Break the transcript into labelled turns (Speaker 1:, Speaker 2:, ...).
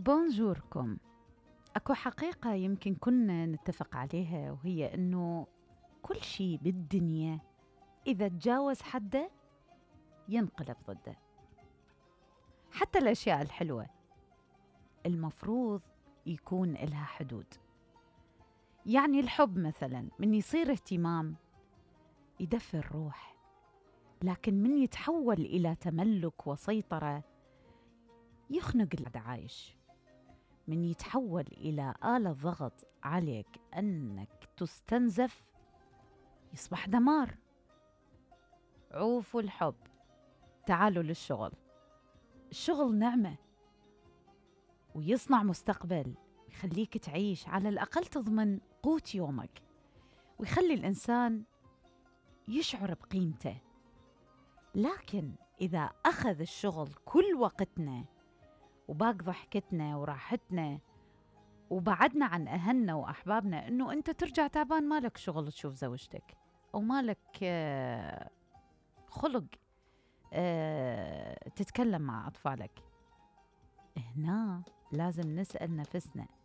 Speaker 1: بونجوركم. أكو حقيقة يمكن كنا نتفق عليها، وهي أنه كل شيء بالدنيا إذا تجاوز حده ينقلب ضده. حتى الأشياء الحلوة المفروض يكون إلها حدود. يعني الحب مثلا من يصير اهتمام يدفي الروح، لكن من يتحول إلى تملك وسيطرة يخنق العايش. من يتحول إلى آلة ضغط عليك أنك تستنزف يصبح دمار. عوفوا الحب، تعالوا للشغل. الشغل نعمة ويصنع مستقبل، يخليك تعيش، على الأقل تضمن قوت يومك، ويخلي الإنسان يشعر بقيمته. لكن إذا أخذ الشغل كل وقتنا وباق ضحكتنا وراحتنا، وبعدنا عن أهلنا وأحبابنا، إنه أنت ترجع تعبان مالك شغل تشوف زوجتك، أو مالك خلق تتكلم مع أطفالك، هنا لازم نسأل نفسنا،